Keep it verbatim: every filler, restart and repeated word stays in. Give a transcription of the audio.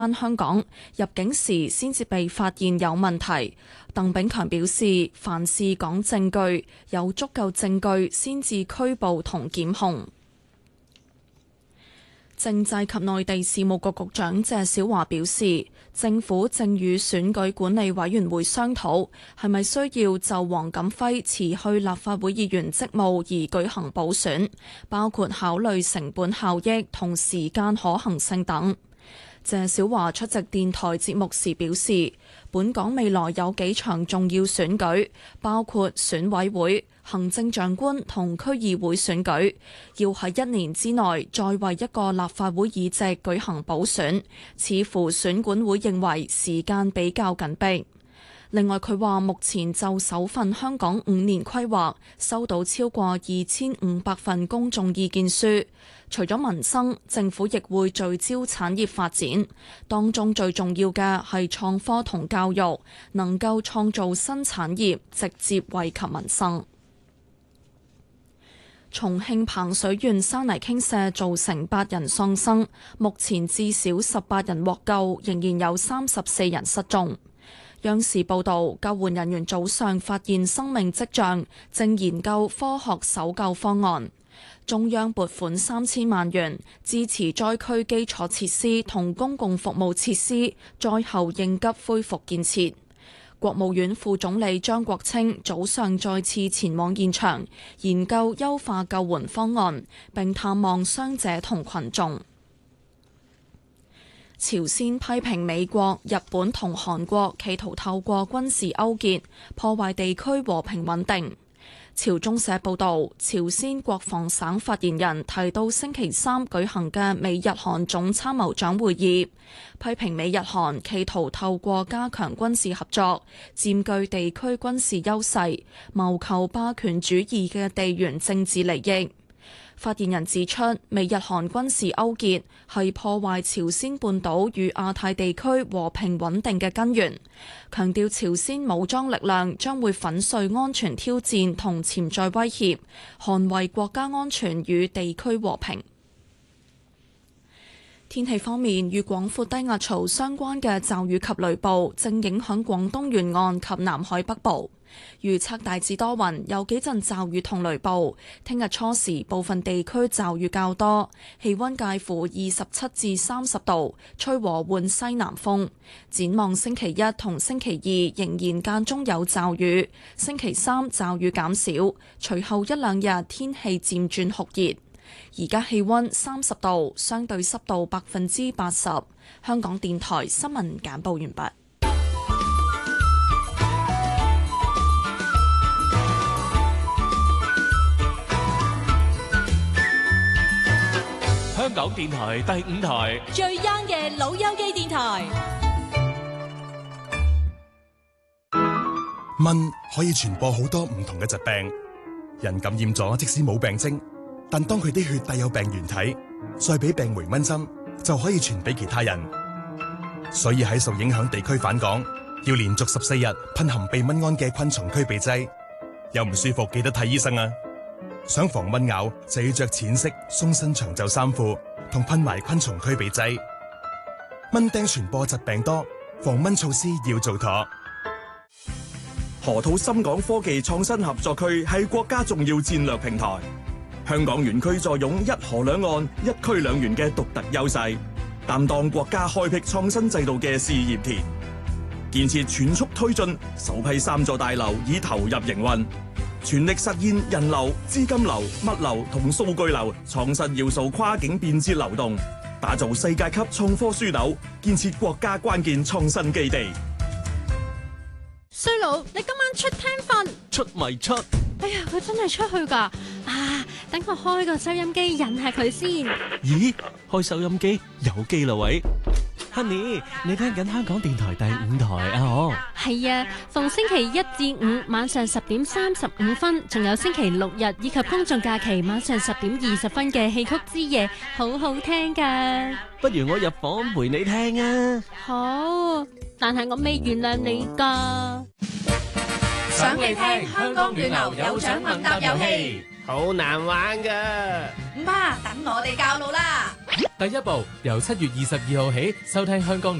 返香港，入境時先至被發現有問題。鄧炳強表示，凡事講證據，有足夠證據先至拘捕同檢控。政制及內地事務局局長謝小華表示，政府正與選舉管理委員會商討，係咪需要就黃錦輝辭去立法會議員職務而舉行補選，包括考慮成本效益同時間可行性等。謝小華出席電台節目時表示，本港未來有幾場重要選舉，包括選委會、行政長官同區議會選舉，要喺一年之內再為一個立法會議席舉行補選，似乎選管會認為時間比較緊迫。另外，佢話目前就首份香港五年規劃收到超過二千五百份公眾意見書，除咗民生，政府亦會聚焦產業發展，當中最重要嘅係創科同教育，能夠創造新產業，直接惠及民生。重慶彭水縣山泥傾瀉造成八人喪生，目前至少十八人獲救，仍然有三十四人失蹤。央視報導，救援人員早上發現生命跡象，正研究科學搜救方案。中央撥款三千萬元支持災區基礎設施同公共服務設施災後應急恢復建設。國務院副總理張國清早上再次前往現場，研究優化救援方案，並探望傷者同群眾。朝鮮批評美國、日本同韓國企圖透過軍事勾結破壞地區和平穩定。朝中社報導，朝鮮國防省發言人提到星期三舉行嘅美日韓總參謀長會議，批評美日韓企圖透過加強軍事合作，佔據地區軍事優勢，謀求霸權主義嘅地緣政治利益。發言人指出，美日韓軍事勾結係破壞朝鮮半島與亞太地區和平穩定嘅根源，強調朝鮮武裝力量將會粉碎安全挑戰同潛在威脅，捍衛國家安全與地區和平。天氣方面，與廣闊低壓槽相關嘅驟雨及雷暴正影響廣東沿岸及南海北部。預測大致多雲，有幾陣驟雨同雷暴。聽日初時部分地區驟雨較多，氣溫介乎二十七至三十度，吹和緩西南風。展望星期一同星期二仍然間中有驟雨，星期三驟雨減少，隨後一兩日天氣漸轉酷熱。而家氣溫三十度，相對濕度百分之八十。香港電台新聞簡報完畢。 香港電台第五台最 young 嘅老友記電台。 蚊可以傳播好多唔同嘅疾病，人感染咗即使冇病徵，但當佢啲血帶有病原體，再俾病媒蚊針，就可以傳俾其他人。所以喺受影響地區返港，要連續十四日噴含避蚊胺嘅昆蟲驅避劑。有唔舒服記得睇醫生啊！想防蚊咬就要着淺色鬆身長袖衫褲，同噴埋昆蟲驅避劑。蚊叮傳播疾病多，防蚊措施要做妥。 河套深港科技創新合作區係國家重要戰略平台，香港園區坐擁一河兩岸、一區兩園嘅獨特優勢，擔當國家開闢創新制度嘅試驗田。建設全速推進，首批三座大樓已投入營運。全力實現人流、資金流、物流同數據流創新要素跨境便捷流動，打造世界級創科樞紐，建設國家關鍵創新基地。 衰佬，你今晚出廳瞓？ 出咪出？ 哎呀，佢真係出去㗎！啊，等我開個收音機引下佢先。 咦，開收音機有機啦喂！ Honey， 你聽緊香港電台第五台啊？哦， 係啊，逢星期一至五晚上十點三十五分，仲有星期六日以及公眾假期晚上十點二十分嘅戲曲之夜，好好聽㗎。 不如我入房陪你聽啊！ 好，但係我未原諒你㗎。 想嚟聽香港暖流有獎問答遊戲， 好難玩㗎。 唔怕，等我哋教路啦。 第一步，由七月二十二號起收聽香港